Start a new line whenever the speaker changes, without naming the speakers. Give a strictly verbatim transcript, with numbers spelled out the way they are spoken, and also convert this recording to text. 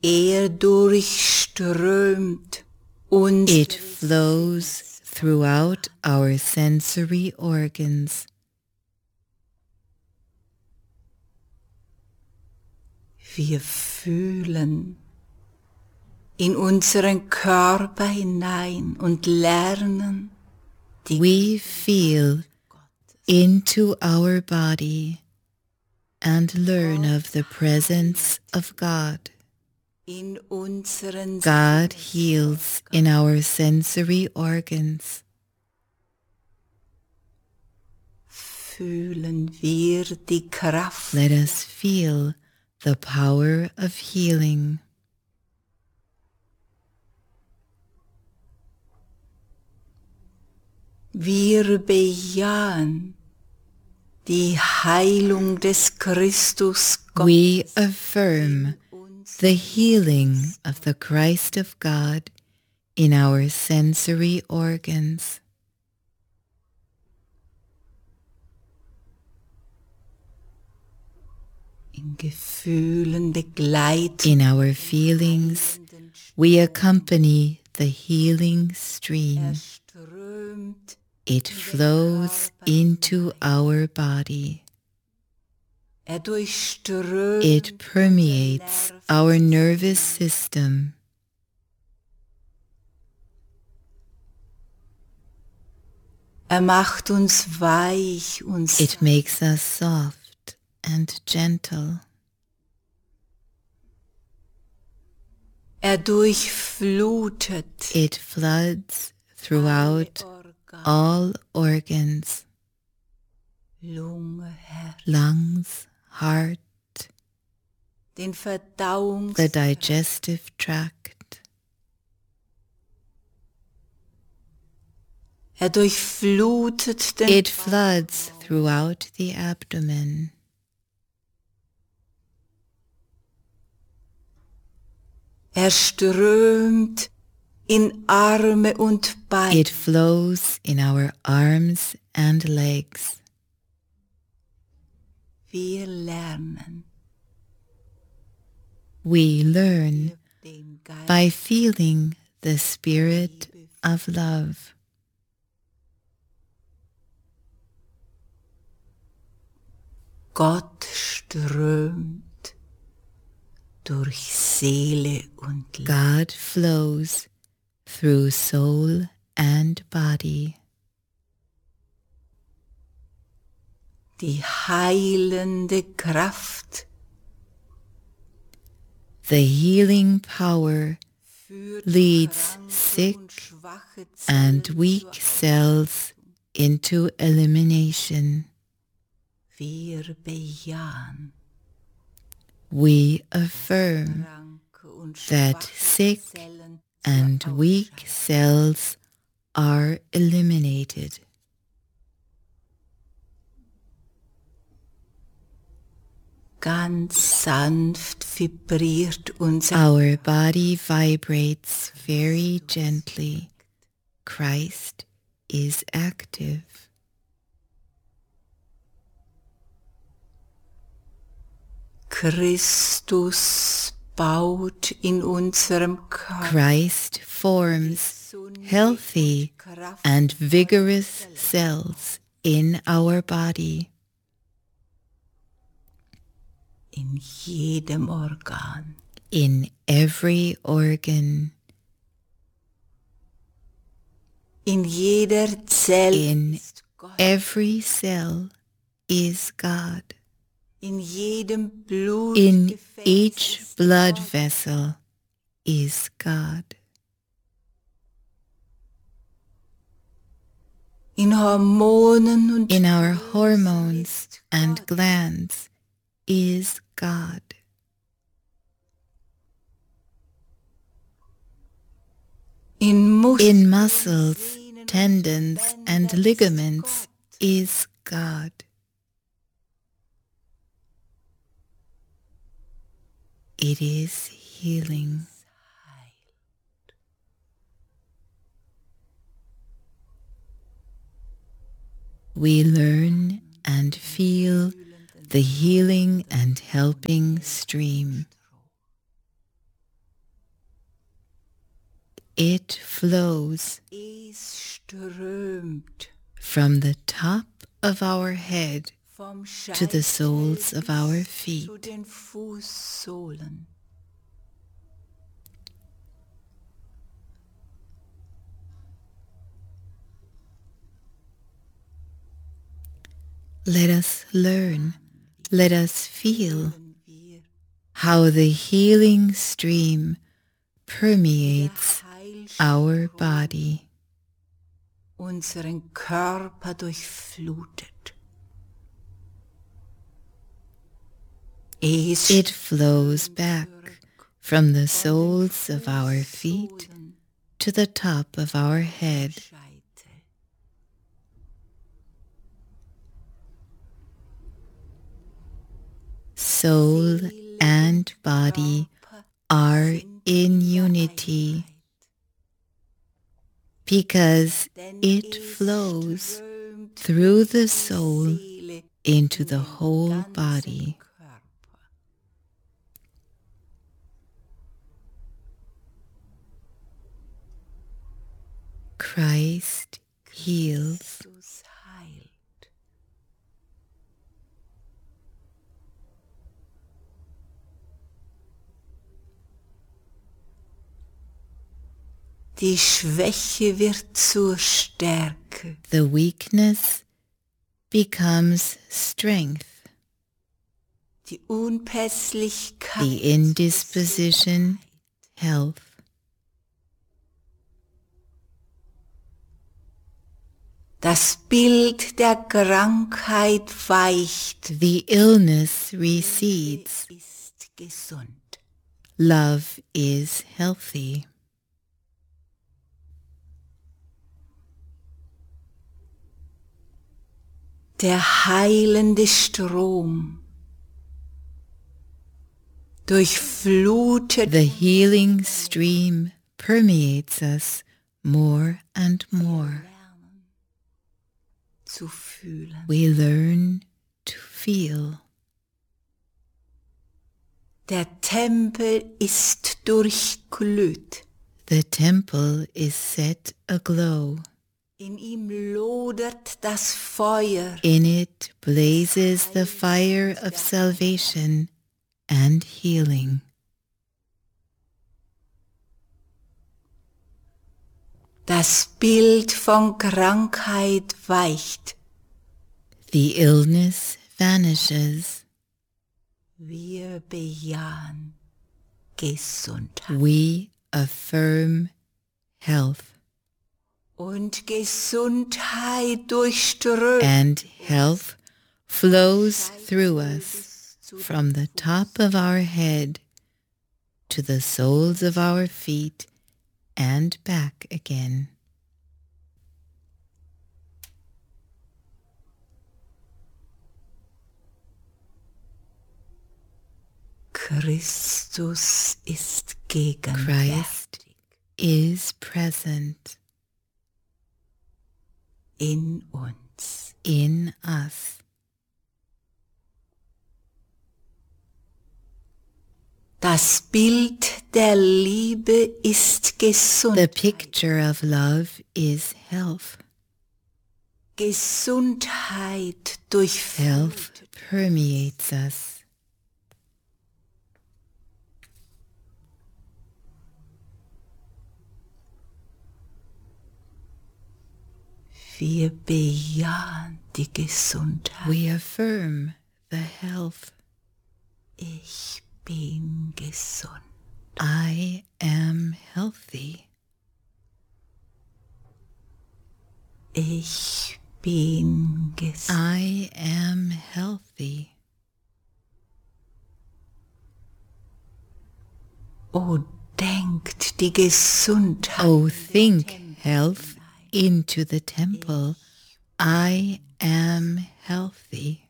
Er durchströmt uns.
It flows throughout our sensory organs.
Wir fühlen in unseren Körper hinein und lernen die
We feel into our body and learn of the presence of God.
in unseren
God heals in our sensory organs.
Fühlen wir die Kraft.
Let us feel the power of healing.
Wir bejahen die Heilung des Christus Gottes.
We affirm the healing of the Christ of God in our sensory organs.
In Gefühlen begleiten.
In our feelings, we accompany the healing stream.
Strömt
It flows into our body.
er durchströmt.
It permeates our nervous system.
Er macht uns weich und
It makes us soft and gentle.
er durchflutet.
It floods throughout all organs,
Lunge, Herz,
lungs, heart,
den Verdauungs.
the digestive tract.
Er durchflutet den.
It floods throughout the abdomen.
Er strömt in Arme und Beine.
It flows in our arms and legs.
Wir lernen
We learn
den Geist
by feeling the spirit of love.
Gott strömt durch Seele und Leib.
God flows through soul and body.
Die heilende Kraft
The healing power
führt
leads
kranke
sick
und schwache
and
Zellen
weak
zur
cells into elimination.
Wir bejahen
We affirm
kranke und
that
schwache
sick
Zellen
and
zur
weak
Ausscheidung.
cells are eliminated.
Ganz sanft vibriert unser
Our body vibrates very gently. Christ is active.
Christus baut in unserem Körper
Christ forms healthy and vigorous cells in our body.
in jedem Organ.
In every organ,
In jeder Zelle
in
ist Gott.
every cell is God.
In jedem
In
Blutgefäß
each
ist
blood
Gott.
vessel is God.
In Hormonen und
In our
Drüsen
hormones
ist
and
Gott.
glands is God.
In Muskeln,
In muscles,
Sehnen und
tendons, and
Bändern ist
ligaments
Gott.
is God. It is healing. We learn and feel the healing and helping stream. It flows
Es strömt
from the top of our head
vom
to the
Scheitel
soles of our
bis
feet.
zu den Fußsohlen.
Let us learn, let us feel
Fühlen wir
how the healing stream permeates our body.
unseren Körper durchflutet. Es
It flows back from the soles of our feet to the top of our head.
Scheitel.
Soul and body are in unity because it flows through the soul into the whole body. Christ heals.
Jesus heilt. Die Schwäche wird zur Stärke.
The weakness becomes strength.
Die Unpässlichkeit
The indisposition, health.
Das Bild der Krankheit weicht.
The illness recedes.
Ist gesund.
Love is healthy.
Der heilende Strom durchflutet
The healing stream permeates us more and more.
zu fühlen.
We learn to feel.
Der Tempel ist durchglüht.
The temple is set aglow.
In ihm lodert das Feuer.
In it blazes the fire of salvation and healing.
Das Bild von Krankheit weicht.
The illness vanishes.
Wir bejahen Gesundheit.
We affirm health.
Und Gesundheit durchströmt
And health flows through us from the top of our head to the soles of our feet and back again.
Christus ist gegenwärtig.
Christ is present
in uns.
in us.
Das Bild der Liebe ist
The
Gesundheit.
picture of love is health.
Gesundheit
Health
durchflutet.
permeates us.
Wir bejahen die Gesundheit.
We affirm the health.
Ich bin gesund.
I am healthy.
Ich bin gesund.
I am healthy.
Oh, denkt die Gesundheit.
Oh, think health into the temple. I am healthy.